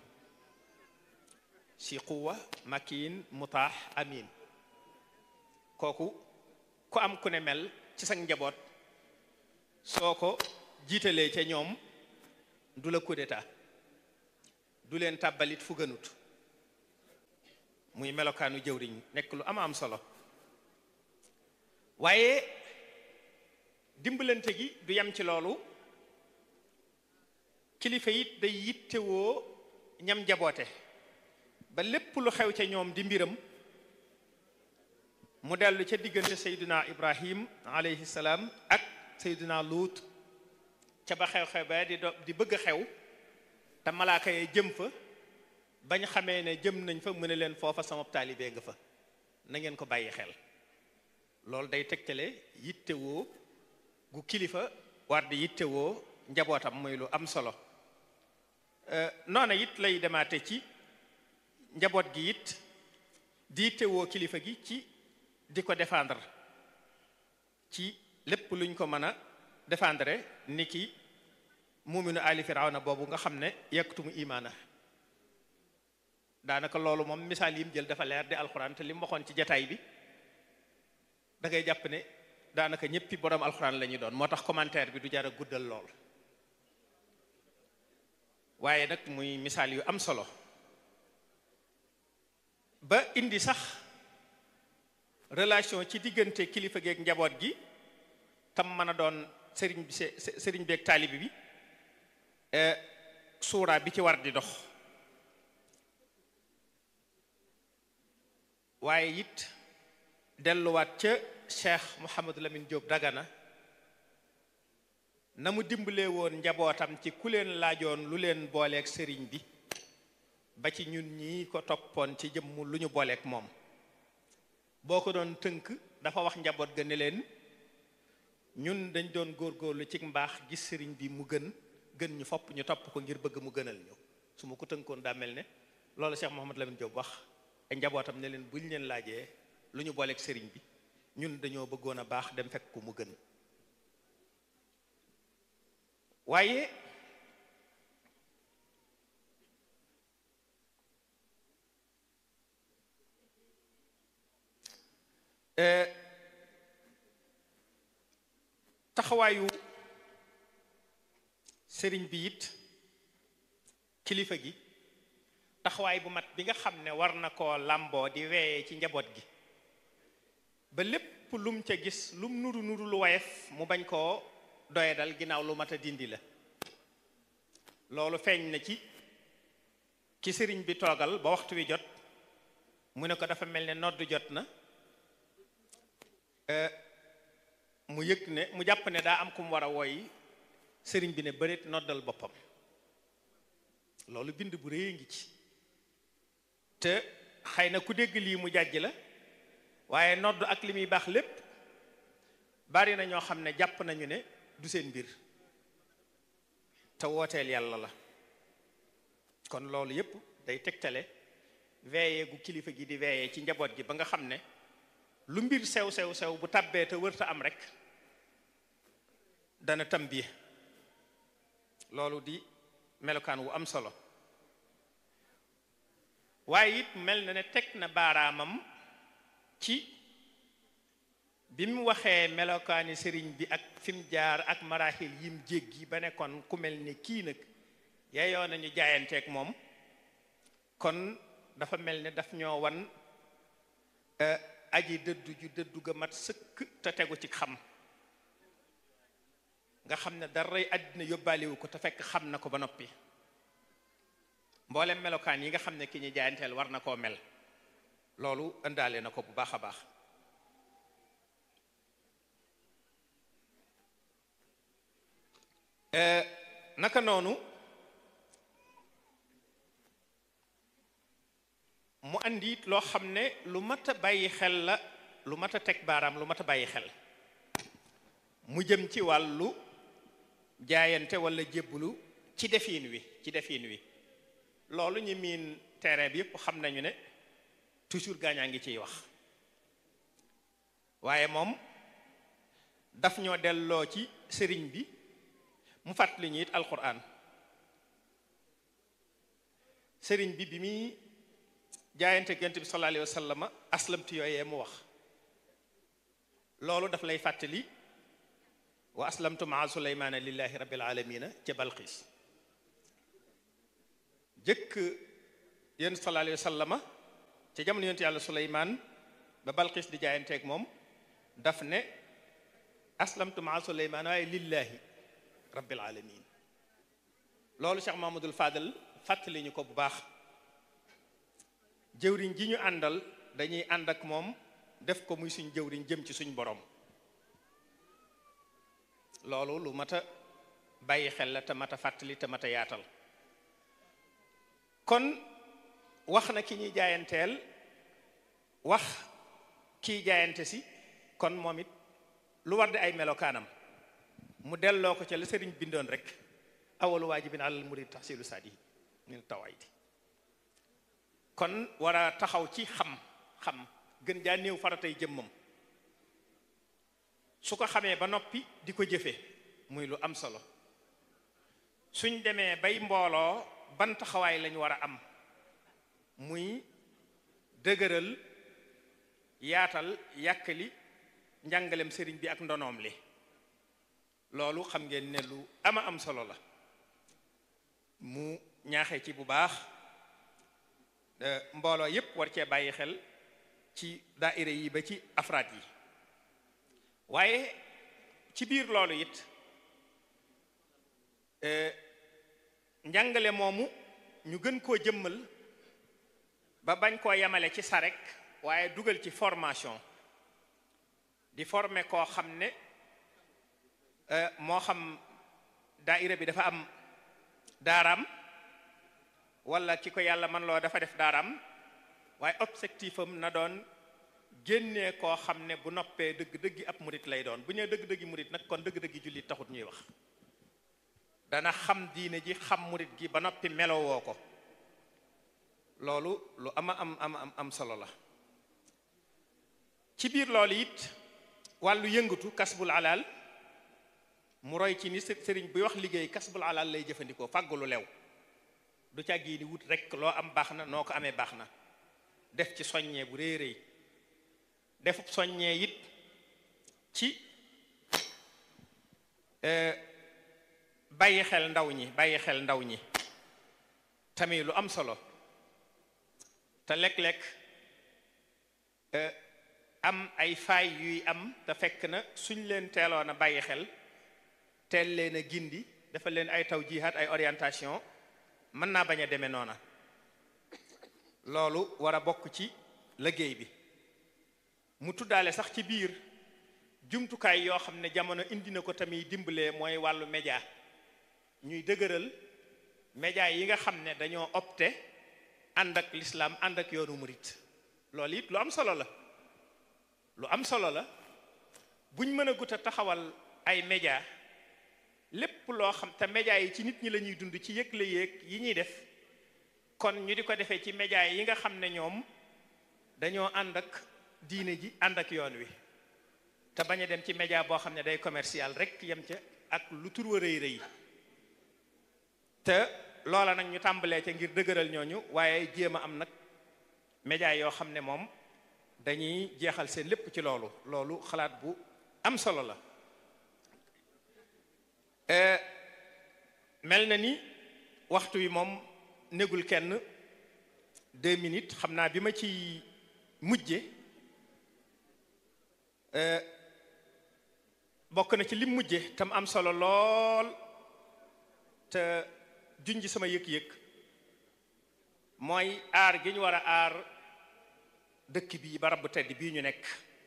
si quwa makin mutaax amin kooku ku am ku ne mel ci sa njaboot soo ko jiitalee ca ñoom du la coup d'état du leen tàbbalit fu gënut muy melokaanu jëwriñ nekk lu am solo waaye dimbalante gi du yem ci loolu kilifa it day yittewoo ñam jaboote ba lépp lu xew ca ñoom di mbiram mu dellu ca diggante Seydina Ibrahim alayhi salaam ak Seydina Luut ca ba xew-xew ba di bëgg a xew te malaaka yee jëm fa bañ xamee ne jëm nañ fa mu ne leen foofa sama taalibe nga fa na ngeen ko bàyyi xel loolu day tegtale yittewoo gu kilifa war di yittewoo njabootam muy lu am solo noona it lay demaate ci njaboot gi it di yittewoo kilifa gi ci di ko défendre ci lépp luñ ko mën a défendre ni ki muuminu ali firawna boobu nga xam ne yaktumu imaana daanaka loolu moom misaal yim jël dafa leer di alxuraan te li mu waxoon ci jataay bi da ngay jàpp ne daanaka ñëppi borom alxuraan la ñuy doon moo tax commentaire bi du jar a guddal lool waaye nag muy misaal yu am solo ba indi sax relation ci diggante kilifa geeg njaboot gi tam mën a doon sëriñ beeg taalibi bi suura bi ci war di dox waaye it delluwaat ca Cheikh Mouhamadou Lamine Diop Dagana na mu dimbalee woon njabootam ci ku leen laajoon lu leen booleeg sëriñ bi ba ci ñun ñii ko toppoon ci jëmm lu ñu booleeg moom boo ko doon tënk dafa wax njaboot ga ne leen ñun dañ doon góorgóorlu ci mbaax gis sëriñ bi mu gën ñu fopp ñu topp ko ngir bëgg mu gënal ñu su ma ko tënkoon daa mel ne loolu Cheikh Mouhamadou Lamine Diop wax ay njabootam ne leen buñ leen laajee lu ñu booleeg sëriñ bi ñun dañoo bëggoon a baax dem fekk ko mu gën waaye taxawaayu sëriñ bi it kilifa gi taxawaay bu mat bi nga xam ne war na koo làmboo di weeyee ci njaboot gi ba lépp lum ca gis lum nuru lu woyof mu bañ koo doyadal ginnaaw lu mat a dindi la loolu feeñ na ci ki sëriñ bi toogal ba waxtu wi jot mu ne ko dafa mel ne nodd jot na mu yëg ne mu jàpp ne daa am ku mu war a woy sëriñ bi ne bëreet noddal boppam loolu bind bu rëy ngi ci te xëy na ku dégg lii mu jàjj la waaye nodd ak li muy baax lépp bari na ñoo xam ne jàpp nañu ne du seen mbir te wooteel yàlla la kon loolu yépp day tegtale veeye gu kilifa gi di veeye ci njaboot gi ba nga xam ne lu mbir sew bu tàbbee te wërta am rek dana tambiye loolu di melokaan wu am solo waaye it mel na ne teg na baaraamam ci bi mu waxee melokaani sëriñ bi ak fi mu jaar ak maraaxil yim jéggi ba nekkoon ku mel ni kii nag yeyoo nañu jaayanteeg moom kon dafa mel ne daf ñoo wan aji dëddu ju dëddu ga mat sëkk te tegu ci xam nga xam ne daray àddina yóbbaaliwu ko te fekk xam na ko ba noppi mboolem melokaan yi nga xam ne ki ñu jaayanteel war na koo mel loolu ëndaale na ko bu baax a baax naka noonu mu andi it loo xam ne lu mat a bàyyi xel la lu mat a teg baaraam lu mat a bàyyi xel mu jëm ci wàllu jaayante wala jébbulu ci defin wi loolu ñu miin terrain bi yëpp xam nañu ne toujours gaañaa ngi ciy wax waaye moom daf ñoo delloo ci sëriñ bi mu fàttali ñu it alquran sëriñ bi bi muy jaayante Yonent bi sallallahu alayhi wa sallam aslamtu yooyee mu wax loolu daf lay fàttali wa aslamtu maa suleymaana lillahi rabbil alamina ca Balqiis jëkk Yonent sallallahu alayhi wa sallam ca jamono yonent yàlla Suleymaan ba Balqis di jaayanteeg moom daf ne aslamtu maa Suleymaan waaye lillahi rabbil alamin loolu Cheikh Mahamadul Fadal fàttali ñu ko bu baax jëwriñ ji ñu àndal dañuy ànd ak moom def ko muy suñ jëwriñ jëm ci suñ borom loolu lu mat a bàyyi xel la te mat a fàttali te mat a yaatal kon wax na ki ñuy jaayanteel wax kiy jaayante si kon moom it lu war di ay melokaanam mu delloo ko ca la sëriñ bindoon rek awalu waajibin alal murid tahsilu saadi min tawaydi kon war a taxaw ci xam gën jaa néew faratay jëmmam su ko xamee ba noppi di ko jëfe muy lu am solo suñ demee bay mbooloo ban taxawaay lañu war a am muy dëgëral yaatal yàkkali njàngalem sëriñ bi ak ndonoom li loolu xam ngeen ne lu ama am solo la mu ñaaxee ci bu baax mbooloo yépp war cee bàyyi xel ci daayira yi ba ci afraad yi waaye ci biir loolu it njàngale moomu ñu gën koo jëmmal ba bañ koo yemale ci sarek waaye dugal ci formation di former koo xam ne moo xam daayira bi dafa am daaraam wala ki ko yàlla man loo dafa def daaraam waaye objectif am na doon génnee koo xam ne bu noppee dëgg-dëggi ab murit lay doon bu ñëwee dëgg-dëggi murit nag kon dëgg-dëggi jullit taxut ñuy wax dana xam diine ji xam murit gi ba noppi melowoo ko loolu lu am solo la ci biir loolu it wàllu yëngatu kasbul alal mu roy ci ni sëriñ buy wax liggéey kasbul alal lay jëfandikoo fàggu lu lew du càggi ni wut rek loo am baax na noo ko amee baax na def ci soññee bu rëy rëy defub soññee it ci bàyyi xel ndaw ñi tamit lu am solo te léeg-léeg am ay faay yuy am te fekk na suñ leen teeloon a bàyyi xel teel leen a gindi dafa leen ay tawjihaat ay orientation mën naa bañ a demee noona loolu war a bokk ci liggéey bi mu tuddaale sax ci biir jumtukaay yoo xam ne jamono indi na ko tamit dimbalee mooy wàllu média ñuy dëgëral média yi nga xam ne dañoo opté ànd ak l'islam ànd ak yoonu murit loolu it lu am solo la buñ mën a gut a taxawal ay média lépp loo xam te média yi ci nit ñi la ñuy dund ci yëgle yéeg yi ñuy def kon ñu di ko defee ci média yi nga xam ne ñoom dañoo ànd ak diine ji ànd ak yoon wi te bañ a dem ci média boo xam ne day commercial rek yem ca ak lu tur wa rëy rëy te loola nag ñu tàmbalee ca ngir dëgëral ñooñu waaye jéem a am nag média yoo xam ne moom dañuy jeexal seen lépp ci loolu xalaat bu am solo la mel na ni waxtu wi moom négul kenn 2 minutes xam naa bi ma ci mujje bokk na ci lim mujje tam am solo lool te junj sama yëg-yëg mooy aar gi ñu war a aar dëkk bii barab bu tedd bii ñu nekk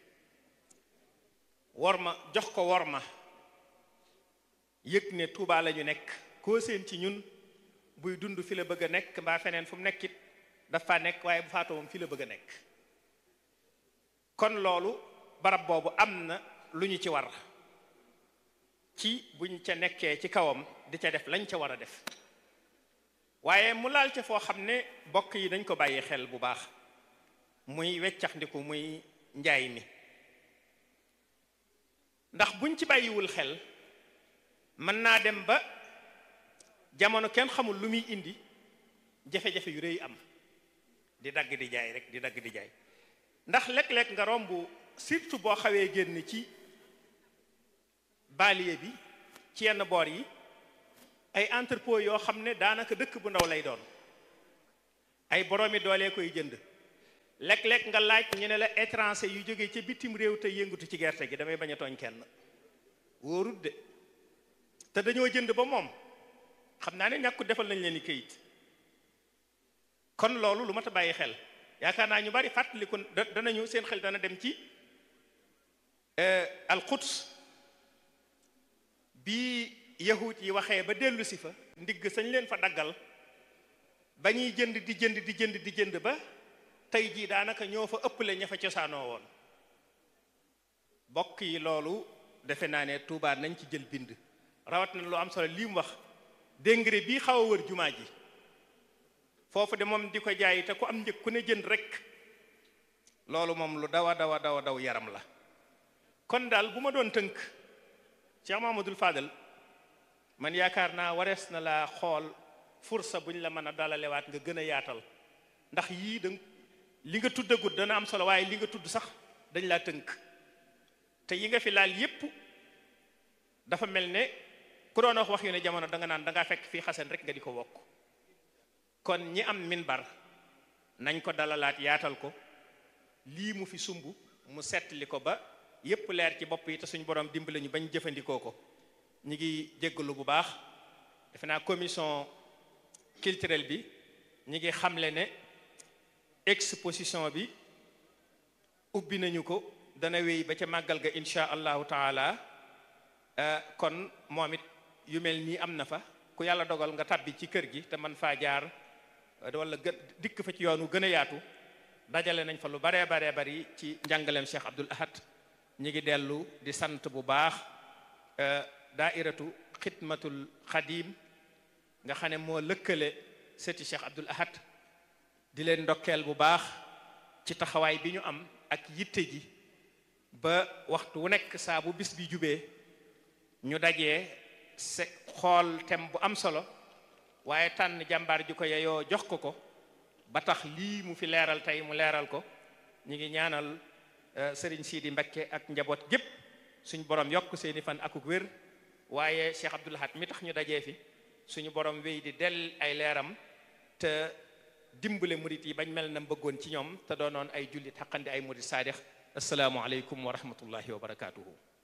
worma jox ko worma yëg ne Tuubaa la ñu nekk koo seen ci ñun buy dund fi la bëgg a nekk mbaa feneen fu mu nekkit dafa nekk waaye bu faatoo moom fi la bëgg a nekk kon loolu barab boobu am na lu ñu ci war ci buñ ca nekkee ci kawam di ca def lañ ca war a def waaye mu laal ca foo xam ne bokk yi dañ ko bàyyi xel bu baax muy weccax ndiku muy njaay mi ndax buñ ci bàyyiwul xel mën naa dem ba jamono kenn xamul lu muy indi jafe-jafe yu rëy am di dagg di jaay rek di dagg di jaay ndax léeg-léeg nga romb surtout boo xawee génn ci banlieue bi ci yenn boor yi ay entrepôt yoo xam ne daanaka dëkk bu ndaw lay doon ay boroomi doolee koy jënd léeg-léeg nga laaj ñu ne la étranger yu jógee ci bitim réew te yëngatu ci gerte gi, damay bañ a tooñ kenn wóorut de te dañoo jënd ba moom xam naa ne ñàkku defal nañ leen i këyit. kon loolu lu mat a bàyyi xel, yaakaar naa ñu bari fàttaliku danañu seen xel dana dem ci alquds bi yahut yi waxee ba dellu si fa ndigg sañ leen fa daggal ba ñuy jënd di jënd ba tey jii daanaka ñoo fa ëpple ña fa cosaanoo woon. bokk yi loolu defe naa ne Tuubaa nañ ci jël bind, rawat na lu am solo lii mu wax déngre bii xaw a wër jumaa ji foofu de moom di ko jaay te ku am njëg ku ne jënd rek, loolu moom lu daw yaram la. kon daal bu ma doon tënk Cheikh Mahamadul Fadal, man yaakaar naa warees na la xool fursa buñ la mën a dalalewaat nga gën a yaatal, ndax yii da li nga tuddagut dana am solo waaye li nga tudd sax dañ laa tënk te yi nga fi laal yépp dafa mel ne ku doon wax yu ne jamono da nga naan da ngaa fekk fii xasan rek nga di ko wokk. kon ñi am minbar nañ ko dalalaat yaatal ko, lii mu fi sumb mu settali ko ba yépp leer ci bopp yi te suñ borom dimbali ñu bañ jëfandikoo ko. ñi ngi jéggalu bu baax, defe naa commission culturelle bi ñi ngi xamle ne exposition bi ubbi nañu ko, dana wéy ba ca màggal ga insha allahu taala. kon moom it yu mel nii am na fa, ku yàlla dogal nga tabbi ci kër gi te man faa jaar wala dikk fa ci yoonu gën a yaatu, dajale nañ fa lu baree bari ci njàngaleem Cheikh Abdoul Ahad. ñi ngi dellu di sant bu baax daairatu xidmatul xadim nga xam ne moo lëkkale sëti Cheikh Abdoul Ahad, di leen ndokkeel bu baax ci taxawaay bi ñu am ak yitte ji ba waxtu wu nekk saa bu bis bi jubee ñu dajee xool thème bu am solo waaye tànn jàmbaar ju ko yeyoo jox ko ba tax lii mu fi leeral tey mu leeral ko. ñi ngi ñaanal Sëriñ Sidi Mbakke ak njaboot gépp suñu borom yokk seeni fan akuk wér, waaye Cheikh Abdoul Ahad mi tax ñu dajee fi suñu borom wéy di del ay leeram te dimbale murit yi bañ mel na bëggoon ci ñoom te doonoon ay jullit xaqandi ay murit saadix. assalaamu aleykum wa rahmatullahi wa barakaatuhu.